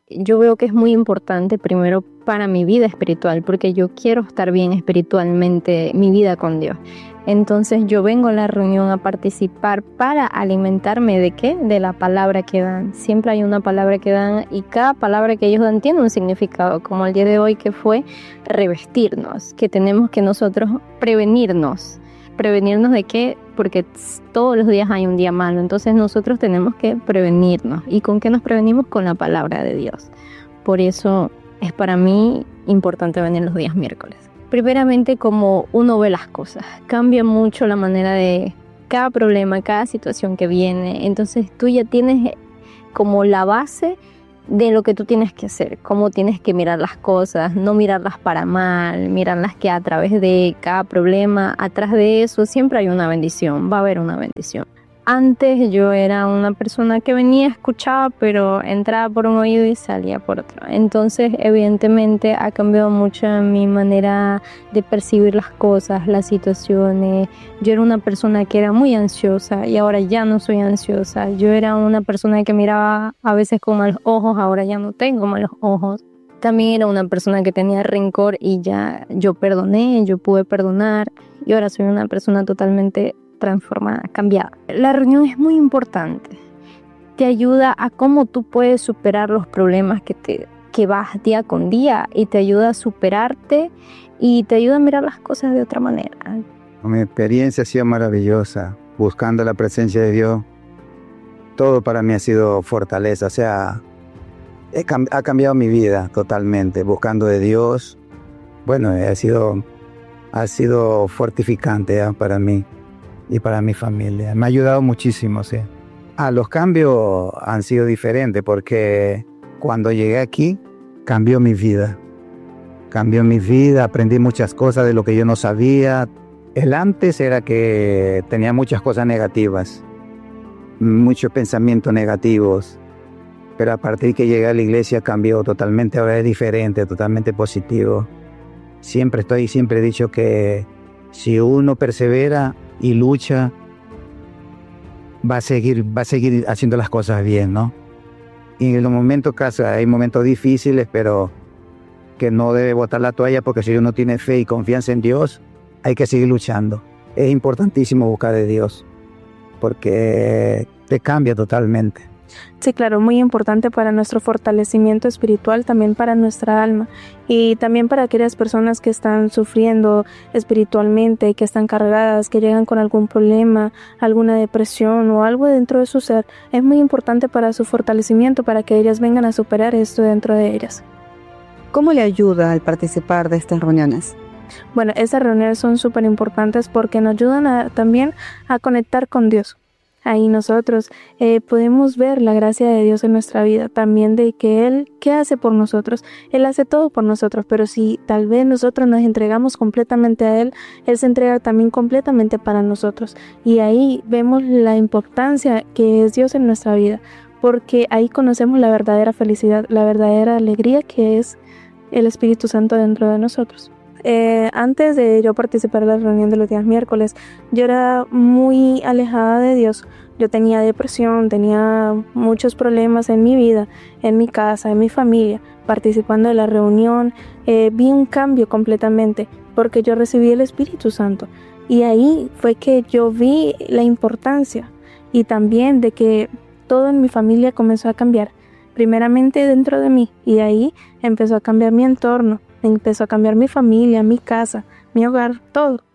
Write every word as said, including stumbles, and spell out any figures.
yo veo que es muy importante primero para mi vida espiritual, porque yo quiero estar bien espiritualmente, mi vida con Dios. Entonces yo vengo a la reunión a participar para alimentarme ¿de qué? De la palabra que dan. Siempre hay una palabra que dan y cada palabra que ellos dan tiene un significado, como el día de hoy que fue revestirnos, que tenemos que nosotros prevenirnos. ¿Prevenirnos de qué? Porque todos los días hay un día malo, entonces nosotros tenemos que prevenirnos. ¿Y con qué nos prevenimos? Con la palabra de Dios. Por eso es para mí importante venir los días miércoles. Primeramente, como uno ve las cosas, cambia mucho la manera de cada problema, cada situación que viene. Entonces tú ya tienes como la base de lo que tú tienes que hacer, cómo tienes que mirar las cosas, no mirarlas para mal, mirarlas que a través de cada problema, atrás de eso siempre hay una bendición, va a haber una bendición. Antes yo era una persona que venía, escuchaba, pero entraba por un oído y salía por otro. Entonces, evidentemente, ha cambiado mucho mi manera de percibir las cosas, las situaciones. Yo era una persona que era muy ansiosa y ahora ya no soy ansiosa. Yo era una persona que miraba a veces con malos ojos, ahora ya no tengo malos ojos. También era una persona que tenía rencor y ya yo perdoné, yo pude perdonar y ahora soy una persona totalmente transformada, cambiada. La reunión es muy importante. Te ayuda a cómo tú puedes superar los problemas que, te, que vas día con día y te ayuda a superarte y te ayuda a mirar las cosas de otra manera. Mi experiencia ha sido maravillosa, buscando la presencia de Dios. Todo para mí ha sido fortaleza, o sea, he, ha cambiado mi vida totalmente, buscando de Dios. Bueno, ha sido, ha sido fortificante ¿eh? para mí y para mi familia. Me ha ayudado muchísimo, sí. Ah, los cambios han sido diferentes porque cuando llegué aquí cambió mi vida. Cambió mi vida, aprendí muchas cosas de lo que yo no sabía. El antes era que tenía muchas cosas negativas, muchos pensamientos negativos, pero a partir que llegué a la iglesia cambió totalmente, ahora es diferente, totalmente positivo. Siempre estoy, siempre he dicho que si uno persevera y lucha, va a seguir, va a seguir haciendo las cosas bien, ¿no? Y en los momentos, caso, hay momentos difíciles, pero que no debe botar la toalla, porque si uno tiene fe y confianza en Dios, hay que seguir luchando. Es importantísimo buscar de Dios, porque te cambia totalmente. Sí, claro, muy importante para nuestro fortalecimiento espiritual, también para nuestra alma y también para aquellas personas que están sufriendo espiritualmente, que están cargadas, que llegan con algún problema, alguna depresión o algo dentro de su ser. Es muy importante para su fortalecimiento, para que ellas vengan a superar esto dentro de ellas. ¿Cómo le ayuda al participar de estas reuniones? Bueno, estas reuniones son súper importantes porque nos ayudan a, también a conectar con Dios. Ahí nosotros eh, podemos ver la gracia de Dios en nuestra vida, también de que Él, ¿qué hace por nosotros? Él hace todo por nosotros, pero si tal vez nosotros nos entregamos completamente a Él, Él se entrega también completamente para nosotros. Y ahí vemos la importancia que es Dios en nuestra vida, porque ahí conocemos la verdadera felicidad, la verdadera alegría que es el Espíritu Santo dentro de nosotros. Eh, antes de yo participar en la reunión de los días miércoles, yo era muy alejada de Dios. Yo tenía depresión, tenía muchos problemas en mi vida, en mi casa, en mi familia. Participando de la reunión, eh, vi un cambio completamente porque yo recibí el Espíritu Santo. Y ahí fue que yo vi la importancia y también de que todo en mi familia comenzó a cambiar. Primeramente dentro de mí, y ahí empezó a cambiar mi entorno. Empezó a cambiar mi familia, mi casa, mi hogar, todo.